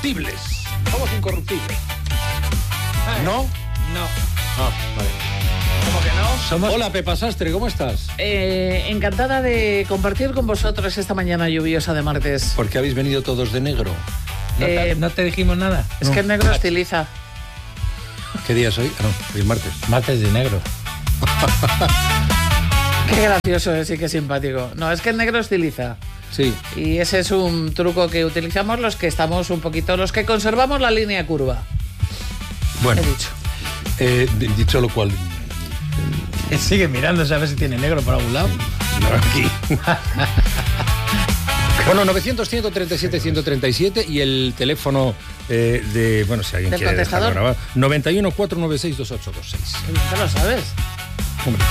incorruptibles. Somos incorruptibles. ¿No? No. Ah, vale. ¿Cómo que no? Somos... Hola, Pepa Sastre, ¿cómo estás? Encantada de compartir con vosotros esta mañana lluviosa de martes. ¿Por qué habéis venido todos de negro? ¿No te dijimos nada? Es que el negro estiliza. ¿Qué día es hoy? Ah, no, hoy es martes. Martes de negro. Qué gracioso es y qué simpático. No, es que el negro estiliza. Sí. Y ese es un truco que utilizamos los que estamos un poquito, los que conservamos la línea curva. Bueno, He dicho. Dicho lo cual... Sigue mirándose a ver si tiene negro por algún lado. No, aquí. Bueno, 900-137-137 y el teléfono de... Bueno, si alguien ¿Del quiere dejarlo contestador? grabado. 91-496-2826. ¿Te lo sabes? Hombre.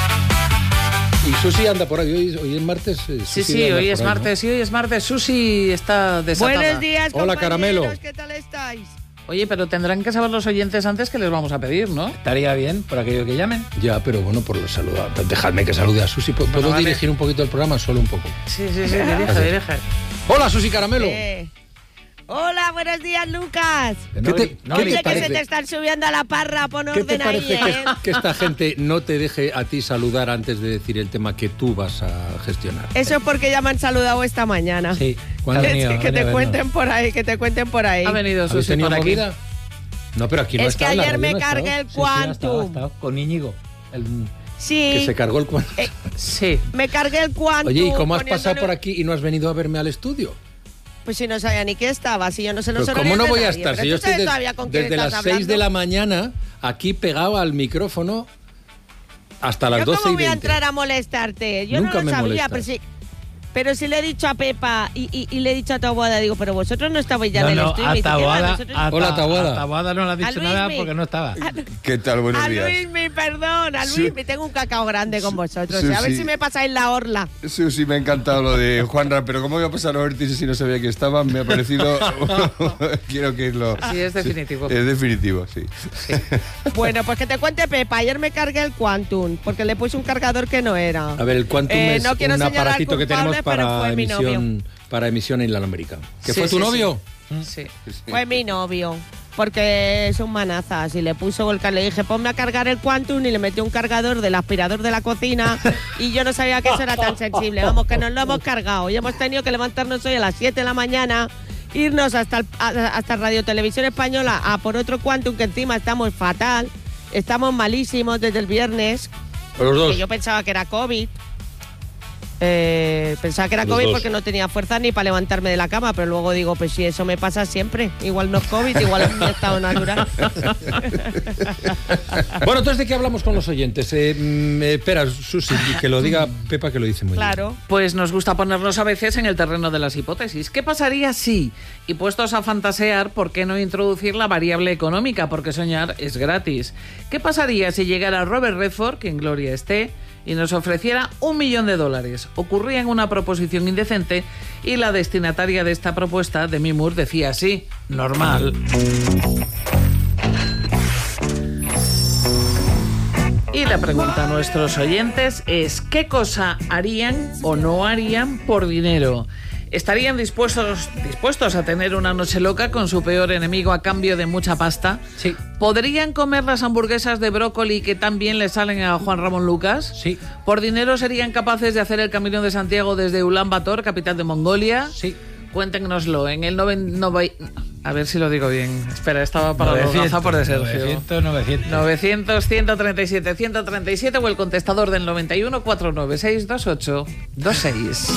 Y Susi anda por ahí. Hoy es martes. Sí, hoy es martes. Sí, hoy es martes. Susi está desatada. Buenos días, Hola, compañeros. Caramelo. ¿Qué tal estáis? Oye, pero tendrán que saber los oyentes antes que les vamos a pedir, ¿no? Estaría bien por aquello que llamen. Ya, pero bueno, por los saludos. Dejadme que salude a Susi. ¿Puedo Bueno, vale. dirigir un poquito el programa? Solo un poco. Sí, dirige. Hola, Susi Caramelo. Hola, buenos días, Lucas. ¿Qué te Oye, que parece? se te están subiendo a la parra, pon ¿Qué te orden ahí, parece que esta gente no te deje a ti saludar antes de decir el tema que tú vas a gestionar? Eso es porque ya me han saludado esta mañana. Sí. ¿Cuándo? Ha venido, Que te ha cuenten por ahí, que te cuenten por ahí. Ha venido ¿Habéis Susi tenido por aquí. movida? No, pero aquí no Es que está en la ayer radio, me no ha estado. cargué el Sí, ha Quantum. estado con Íñigo. Sí, Que se cargó el cuadro. Sí. me cargué el Quantum. Oye, ¿y cómo has pasado poniéndole- por aquí y no has venido a verme al estudio? Pues si no sabía ni qué estaba, si yo no sé los Pero horarios ¿cómo no de voy a nadie, estar? pero Si yo tú sabes estoy todavía con quién desde las estás 6 de la hablando. mañana aquí pegado al micrófono hasta las ¿Yo 12 cómo y voy a 20. entrar a molestarte? Yo Nunca no lo me sabía, molestas. pero si le he dicho a Pepa y le he dicho a Taboada, digo, pero vosotros no estabais ya en el estudio. a Me dice, ¿qué va? Taboada, Nosotros- Hola, Taboada. A Taboada no le has dicho Luismi. nada porque no estaba. ¿Qué tal? Buenos A días. Luismi, perdón, a Sí. Luismi, tengo un cacao grande con vosotros. Sí, A ver sí. si me pasáis la orla. Sí, me ha encantado lo de Juanra, pero ¿cómo iba a pasar a vértice si no sabía que estaban? Me ha parecido... Quiero que lo... Sí, es definitivo. Es definitivo, sí. Bueno, pues que te cuente Pepa. Ayer me cargué el Quantum porque le puse un cargador que no era. A ver, el Quantum es no quiero un señalar aparatito que tenemos culpables, pero fue mi para emisión inalámbrica. ¿Que Sí, fue tu sí, novio? Sí. Fue mi novio. Porque es un manazas. Y le puso le dije, ponme a cargar el Quantum y le metió un cargador del aspirador de la cocina. Y yo no sabía que eso era tan sensible. Vamos, que nos lo hemos cargado. Y hemos tenido que levantarnos hoy a las 7 de la mañana, irnos hasta Radio Televisión Española a por otro Quantum, que encima estamos fatal. Estamos malísimos desde el viernes. Los dos. Que yo pensaba que era COVID. Pensaba que era Los COVID dos. porque no tenía fuerza ni para levantarme de la cama, pero luego digo, pues si eso me pasa siempre, igual no es COVID, igual es mi estado natural. Bueno, entonces, ¿de qué hablamos con los oyentes? Espera, Susi, que lo diga Pepa, que lo dice muy bien. Claro. Pues nos gusta ponernos a veces en el terreno de las hipótesis. ¿Qué pasaría si, y puestos a fantasear, por qué no introducir la variable económica? Porque soñar es gratis. ¿Qué pasaría si llegara Robert Redford, que en gloria esté, y nos ofreciera $1 millón? Ocurría en una proposición indecente y la destinataria de esta propuesta, Demi Moore, decía así: normal. Y la pregunta a nuestros oyentes es: ¿qué cosa harían o no harían por dinero? ¿Estarían dispuestos a tener una noche loca con su peor enemigo a cambio de mucha pasta? Sí. ¿Podrían comer las hamburguesas de brócoli que tan bien le salen a Juan Ramón Lucas? Sí. ¿Por dinero serían capaces de hacer el Camino de Santiago desde Ulan Bator, capital de Mongolia? Sí. Cuéntenoslo en el a ver si lo digo bien. Espera, estaba para la gafa por de Sergio. 900 137 137 o el contestador del 91 496 2826.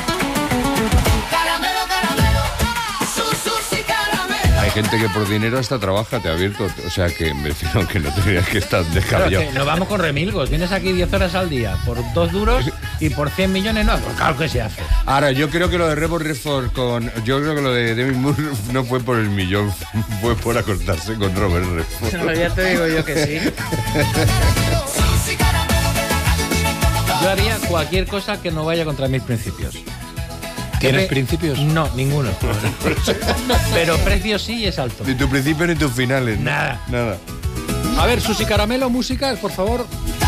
Hay gente que por dinero hasta trabaja, te ha abierto. O sea que me refiero que no tendrías que estar descabellado. Nos vamos con remilgos. Vienes aquí 10 horas al día por 2 duros y por 100 millones no. Pues claro que se hace. Ahora, yo creo que lo de Robert Redford yo creo que lo de Demi Moore no fue por el millón, fue por acostarse con Robert Redford. No, ya te digo yo que sí. Yo haría cualquier cosa que no vaya contra mis principios. ¿Tienes principios? No, ninguno. Pero precio sí y es alto. Ni tu principio ni tus finales. ¿no? Nada. Nada. A ver, Susi Caramelo, música, por favor.